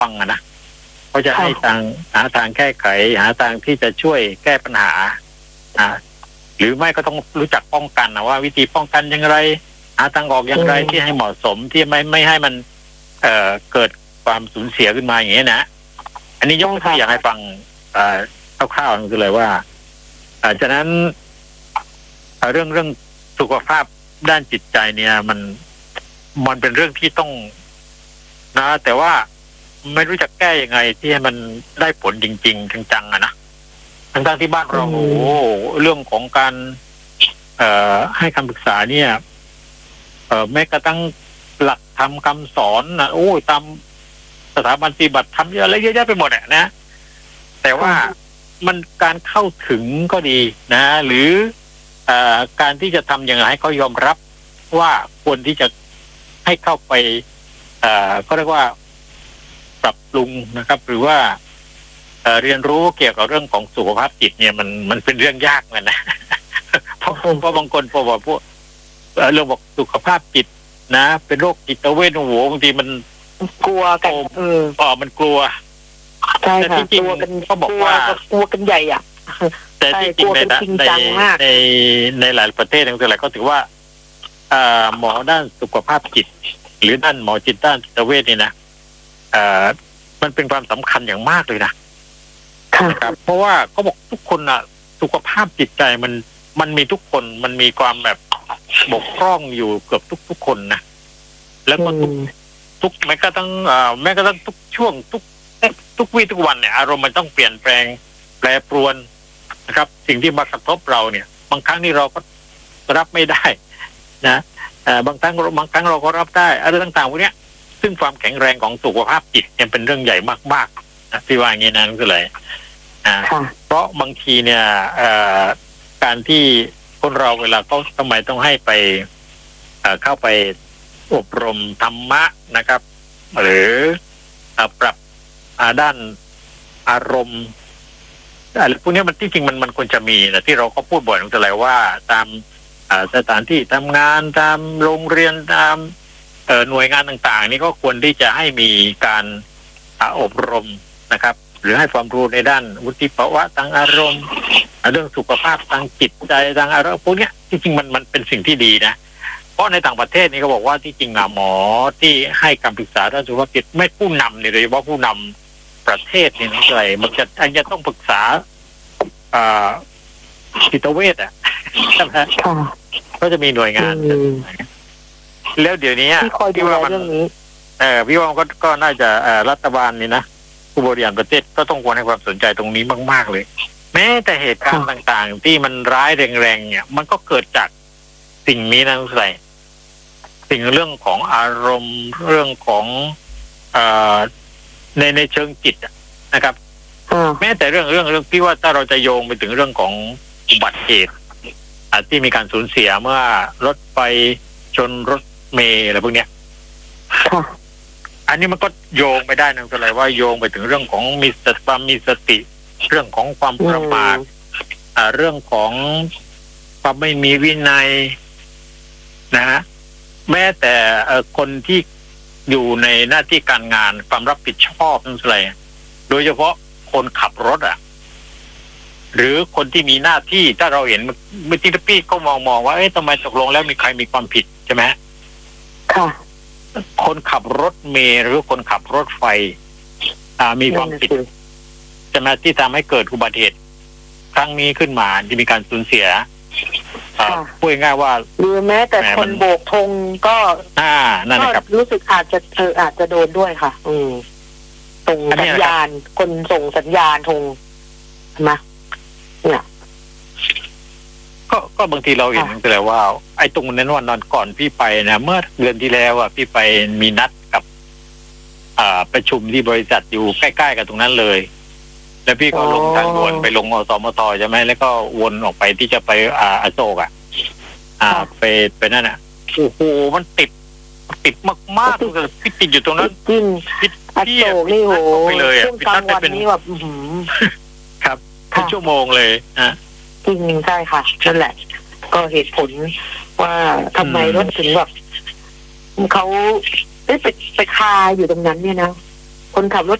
ฟังนะเขาจะให้หาทางแก้ไขหาทางที่จะช่วยแก้ปัญหาหรือไม่ก็ต้องรู้จักป้องกันนะว่าวิธีป้องกันอย่างไรหาทางออกอย่างไรที่ให้เหมาะสมที่ไม่ให้มันเกิดความสูญเสียขึ้นมาอย่างนี้นะอันนี้ยกตัวอย่างให้ฟังคร่าวๆคือเลยว่าฉะนั้นเรื่องสุขภาพด้านจิตใจเนี่ยมันเป็นเรื่องที่ต้องนะแต่ว่าไม่รู้จะแก้ยังไงที่ให้มันได้ผลจริงๆจังๆนะทั้งที่บ้านเราเรื่องของการให้คำปรึกษาเนี่ยแม้กระทั่งหลักธรรมคำสอนนะตามสถาบันปฏิบัติธรรมเยอะแยะไปหมดนะแต่ว่ามันการเข้าถึงก็ดีนะหรือการที่จะทำอย่างไรให้เขายอมรับว่าควรที่จะให้เข้าไปก็เรียกว่าปรับปรุงนะครับหรือว่าเรียนรู้เกี่ยวกับเรื่องของสุขภาพจิตเนี่ยมันเป็นเรื่องยากเหมือนนะเพราะบางคนพอบอกพวกเรื่องบอกสุขภาพจิตนะเป็นโรคจิตเวชบางทีมันกลัวกันมันกลัวใช่ค่ะกลัวกันเขาบอกว่ากลัวกันใหญ่อ่ะแต่ที่จริงในหลายประเทศทั้งหลายก็ถือว่าหมอด้านสุขภาพจิตหรือด้านหมอจิตด้านจิตเวชนี่นะมันเป็นความสำคัญอย่างมากเลยนะครับเพราะว่าเขาบอกทุกคนอ่ะสุขภาพจิตใจมันมีทุกคนมันมีความแบบบกพร่องอยู่เกือบทุกคนนะแล้วก็ทุกแม้กระทั่งทุกช่วงทุกวี่ทุกวันเนี่ยอารมณ์มันต้องเปลี่ยนแปลงแปรปรวนนะครับสิ่งที่มากระทบเราเนี่ยบางครั้งนี่เราก็รับไม่ได้นะบางครั้งเราก็รับได้อะไรต่างๆพวกนี้ซึ่งความแข็งแรงของสุขภาพจิตเนี่ยเป็นเรื่องใหญ่มากๆนะที่ว่าอย่างนี้นั่นก็เลยเพราะบางทีเนี่ยการที่คนเราเวลาเขาทำไมต้องให้ไปเข้าไปอบรมธรรมะนะครับหรือปรับด้านอารมณ์อะไรพวกนี้มันที่จริงมันควรจะมีนะที่เราก็พูดบ่อยตั้งแต่แรกว่าตามสถานที่ทำงานตามโรงเรียนตามหน่วยงานต่างๆนี่ก็ควรที่จะให้มีการอบรมนะครับหรือให้ความรู้ในด้านวุฒิภาวะทางอารมณ์เรื่องสุขภาพทางจิตใจทางอารมณ์พวกนี้ที่จริงมันเป็นสิ่งที่ดีนะเพราะในต่างประเทศนี่เขาบอกว่าที่จริงหมอที่ให้คำปรึกษาด้านสุขภาพจิตไม่ผู้นำเนี่ยโดยเฉพาะผู้นำประเทศนี่นะอะไรมันจะต้องปรึกษาจิตเวชใช่ไหมก็จะมีหน่วยงานแล้วเดี๋ยวนี้พี่ว่ามันพี่ว่าก็น่าจะรัฐบาลนี่นะผู้บริหารประเทศก็ต้องควรให้ความสนใจตรงนี้มากๆเลยแม้แต่เหตุการณ์ต่างๆที่มันร้ายแรงๆเนี่ยมันก็เกิดจากสิ่งนี้นะใส่สิ่งเรื่องของอารมณ์เรื่องของในเชิงจิตนะครับแม้แต่เรื่องพี่ว่าถ้าเราจะโยงไปถึงเรื่องของอุบัติเหตุที่มีการสูญเสียเมื่อรถไฟชนรถเมล์อะไรพวกเนี้ยอันนี้มันก็โยงไปได้นะก็เลยว่าโยงไปถึงเรื่องของมีสติเรื่องของความประมาทเรื่องของความไม่มีวินัยนะฮะแม้แต่คนที่อยู่ในหน้าที่การงานความรับผิดชอบนั่นอะไรโดยเฉพาะคนขับรถหรือคนที่มีหน้าที่ถ้าเราเห็นเมื่อกี้พี่ก็มองว่าทำไมตกลงแล้วมีใครมีความผิดใช่ไหมค่ะคนขับรถเมล์หรือคนขับรถไฟมีความผิดใช่ไหมที่ทำให้เกิดอุบัติเหตุครั้งนี้ขึ้นมาที่มีการสูญเสียพูดง่ายว่าหรือแม้แต่คนโบกธงก็นั่นนะครับรู้สึกอาจจะโดนด้วยค่ะส่งสัญญาณคนส่งสัญญาณธงนะเนี่ยก็บางทีเราเห็นแต่ว่าไอ้ตรงนั้นวันนอนก่อนพี่ไปนะเมื่อเดือนที่แล้วพี่ไปมีนัดกับประชุมที่บริษัทอยู่ใกล้ๆกับตรงนั้นเลยแล้วพี่ก็ลงทางด่วนไปลงอสมทใช่ไหมแล้วก็วนออกไปที่จะไปอโศกไปนั่นโอ้โหมันติดมากๆเลยพี่ติดอยู่ตรงนั้นจริงอโศกนี่โหไปเลยช่วงกลางวันนี้แบบครับเป็นชั่วโมงเลยจริงใช่ค่ะนั่นแหละก็เหตุผลว่าทำไมรถถึงแบบเขาไปคาอยู่ตรงนั้นเนี่ยนะคนขับรถ